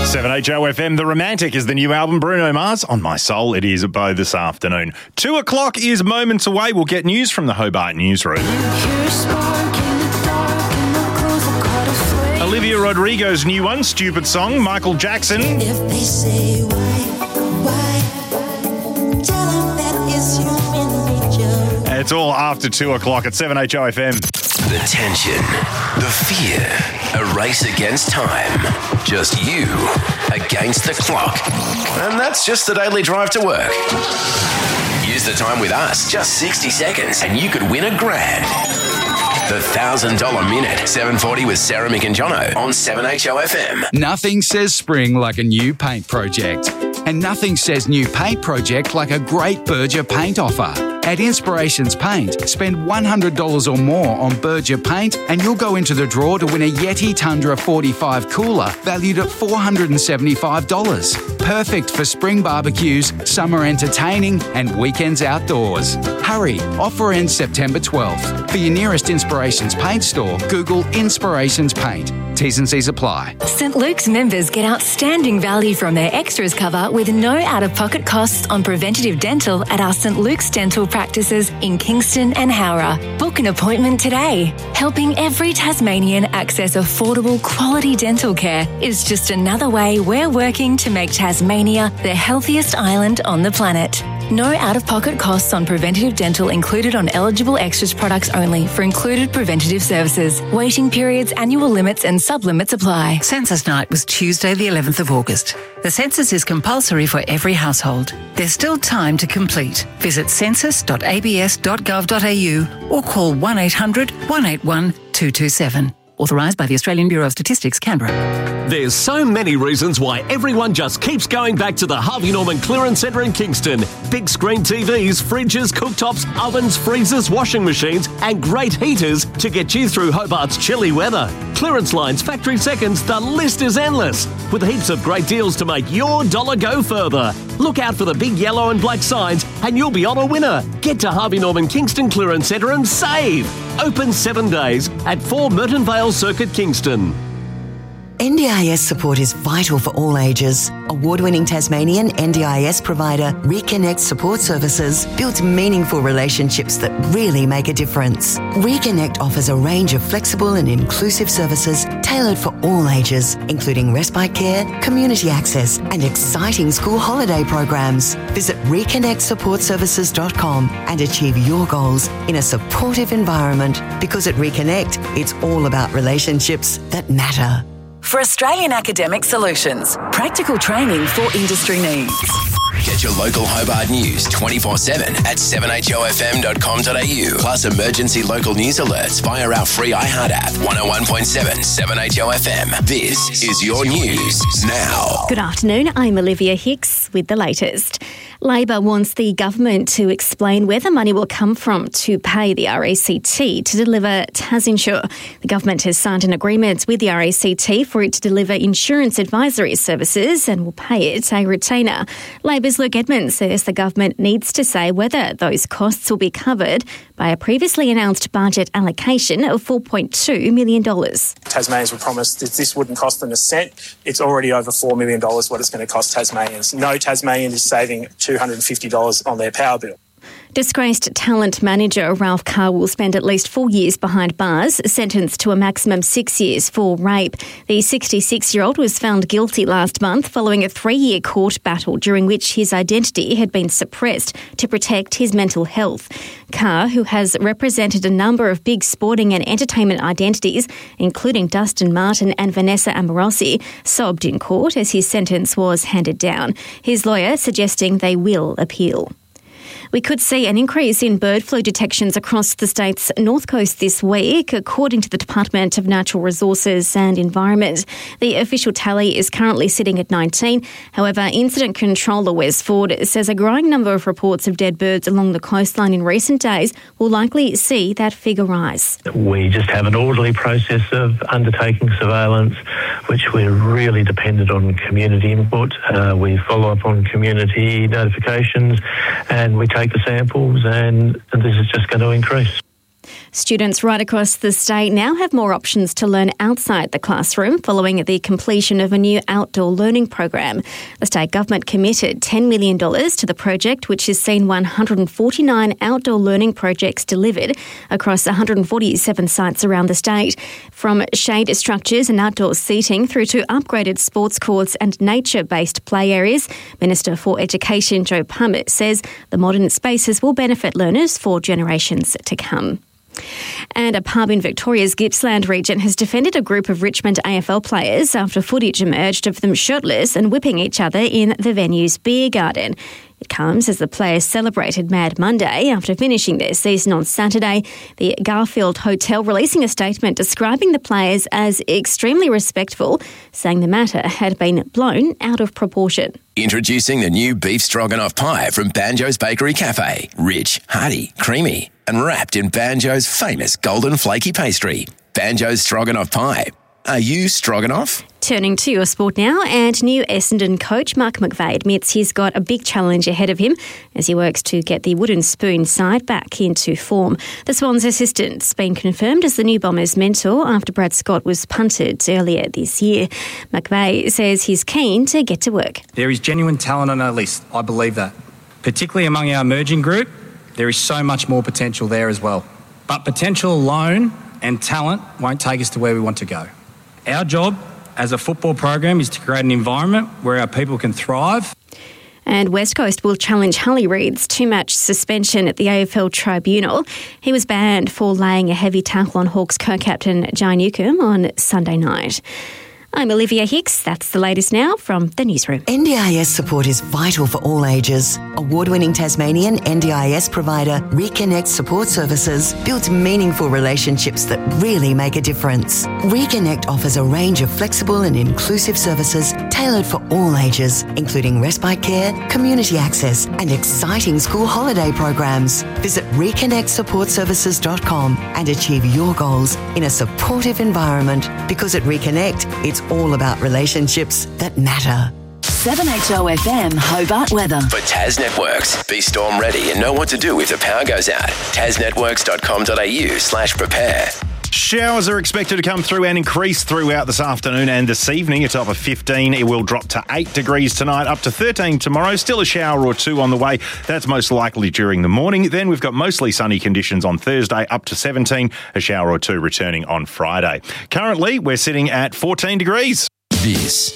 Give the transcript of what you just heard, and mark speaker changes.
Speaker 1: 7HOFM, The Romantic is the new album. Bruno Mars, On My Soul. It is a Beau this afternoon. 2 o'clock is moments away. We'll get news from the Hobart newsroom. Olivia Rodrigo's new one, Stupid Song. Michael Jackson.
Speaker 2: If they say why, tell them that it's human nature.
Speaker 1: It's all after 2 o'clock at 7HOFM.
Speaker 3: The tension, the fear, a race against time. Just you against the clock. And that's just the daily drive to work. Use the time with us, just 60 seconds, and you could win $1,000. The $1,000 Minute, 7:40 with Sarah, Mick and Jono on 7HOFM.
Speaker 4: Nothing says spring like a new paint project. And nothing says new paint project like a great Berger paint offer. At Inspirations Paint, spend $100 or more on Berger paint and you'll go into the draw to win a Yeti Tundra 45 cooler valued at $475. Perfect for spring barbecues, summer entertaining and weekends outdoors. Hurry, offer ends September 12th. For your nearest Inspirations Paint store, Google Inspirations Paint. T's and C's apply.
Speaker 5: St. Luke's members get outstanding value from their extras cover with no out-of-pocket costs on preventative dental at our St. Luke's dental practices in Kingston and Howrah. Book an appointment today. Helping every Tasmanian access affordable, quality dental care is just another way we're working to make Tasmania the healthiest island on the planet. No out-of-pocket costs on preventative dental included on eligible extras products only for included preventative services. Waiting periods, annual limits and sub-limits apply.
Speaker 6: Census night was Tuesday the 11th of August. The census is compulsory for every household. There's still time to complete. Visit census.abs.gov.au or call 1800 181 227. Authorised by the Australian Bureau of Statistics, Canberra.
Speaker 7: There's so many reasons why everyone just keeps going back to the Harvey Norman Clearance Centre in Kingston. Big screen TVs, fridges, cooktops, ovens, freezers, washing machines and great heaters to get you through Hobart's chilly weather. Clearance lines, factory seconds, the list is endless. With heaps of great deals to make your dollar go further. Look out for the big yellow and black signs and you'll be on a winner. Get to Harvey Norman Kingston Clearance Centre and save. Open 7 days at 4 Merton Vale Circuit, Kingston.
Speaker 8: NDIS support is vital for all ages. Award-winning Tasmanian NDIS provider Reconnect Support Services builds meaningful relationships that really make a difference. Reconnect offers a range of flexible and inclusive services tailored for all ages, including respite care, community access and exciting school holiday programs. Visit reconnectsupportservices.com and achieve your goals in a supportive environment, because at Reconnect, it's all about relationships that matter.
Speaker 6: For Australian Academic Solutions, practical training for industry needs.
Speaker 3: Get your local Hobart news 24/7 at 7HOFM.com.au. Plus emergency local news alerts via our free iHeart app. 101.7 7HOFM. This is your news now.
Speaker 9: Good afternoon, I'm Olivia Hicks with the latest. Labor wants the government to explain where the money will come from to pay the RACT to deliver TasInsure. The government has signed an agreement with the RACT for it to deliver insurance advisory services and will pay it a retainer. Labor's Luke Edmonds says the government needs to say whether those costs will be covered by a previously announced budget allocation of $4.2 million.
Speaker 10: Tasmanians were promised that this wouldn't cost them a cent. It's already over $4 million what it's going to cost Tasmanians. No Tasmanian is saving $250 on their power bill.
Speaker 9: Disgraced talent manager Ralph Carr will spend at least 4 years behind bars, sentenced to a maximum 6 years for rape. The 66-year-old was found guilty last month following a 3-year court battle during which his identity had been suppressed to protect his mental health. Carr, who has represented a number of big sporting and entertainment identities, including Dustin Martin and Vanessa Amorosi, sobbed in court as his sentence was handed down. His lawyer suggesting they will appeal. We could see an increase in bird flu detections across the state's north coast this week, according to the Department of Natural Resources and Environment. The official tally is currently sitting at 19. However, Incident Controller Wes Ford says a growing number of reports of dead birds along the coastline in recent days will likely see that figure rise.
Speaker 11: We just have an orderly process of undertaking surveillance, which we're really dependent on community input. We follow up on community notifications and we take the samples, and this is just going to increase.
Speaker 9: Students right across the state now have more options to learn outside the classroom following the completion of a new outdoor learning program. The state government committed $10 million to the project, which has seen 149 outdoor learning projects delivered across 147 sites around the state. From shade structures and outdoor seating through to upgraded sports courts and nature-based play areas, Minister for Education Joe Palmer says the modern spaces will benefit learners for generations to come. And a pub in Victoria's Gippsland region has defended a group of Richmond AFL players after footage emerged of them shirtless and whipping each other in the venue's beer garden. It comes as the players celebrated Mad Monday after finishing their season on Saturday. The Garfield Hotel releasing a statement describing the players as extremely respectful, saying the matter had been blown out of proportion.
Speaker 3: Introducing the new beef stroganoff pie from Banjo's Bakery Cafe. Rich, hearty, creamy, and wrapped in Banjo's famous golden flaky pastry. Banjo's Stroganoff Pie. Are you Stroganoff?
Speaker 9: Turning to your sport now, and new Essendon coach Mark McVeigh admits he's got a big challenge ahead of him as he works to get the Wooden Spoon side back into form. The Swans assistant's been confirmed as the new Bombers mentor after Brad Scott was punted earlier this year. McVeigh says he's keen to get to work.
Speaker 12: There is genuine talent on our list. I believe that. Particularly among our emerging group, there is so much more potential there as well. But potential alone and talent won't take us to where we want to go. Our job as a football program is to create an environment where our people can thrive.
Speaker 9: And West Coast will challenge Harley Reid's two-match suspension at the AFL Tribunal. He was banned for laying a heavy tackle on Hawks co-captain Jai Newcombe on Sunday night. I'm Olivia Hicks. That's the latest now from the newsroom.
Speaker 8: NDIS support is vital for all ages. Award-winning Tasmanian NDIS provider Reconnect Support Services builds meaningful relationships that really make a difference. Reconnect offers a range of flexible and inclusive services tailored for all ages, including respite care, community access, and exciting school holiday programs. Visit reconnectsupportservices.com and achieve your goals in a supportive environment, because at Reconnect, it's all about relationships that matter.
Speaker 13: 7HO FM Hobart weather.
Speaker 3: For Tas Networks, be storm ready and know what to do if the power goes out. tasnetworks.com.au/prepare.
Speaker 1: Showers are expected to come through and increase throughout this afternoon and this evening. A top of 15. It will drop to 8 degrees tonight, up to 13 tomorrow. Still a shower or two on the way. That's most likely during the morning. Then we've got mostly sunny conditions on Thursday, up to 17. A shower or two returning on Friday. Currently, we're sitting at 14 degrees.
Speaker 3: This